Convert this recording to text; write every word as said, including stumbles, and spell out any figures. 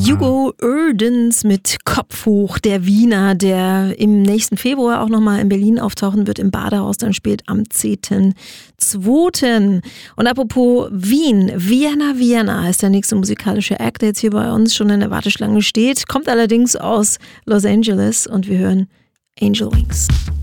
Hugo Erdens mit Kopf hoch, der Wiener, der im nächsten Februar auch nochmal in Berlin auftauchen wird, im Badehaus, dann spielt am zehnten zweiten Und apropos Wien, Vienna Vienna ist der nächste musikalische Act, der jetzt hier bei uns schon in der Warteschlange steht, kommt allerdings aus Los Angeles und wir hören Angel Wings.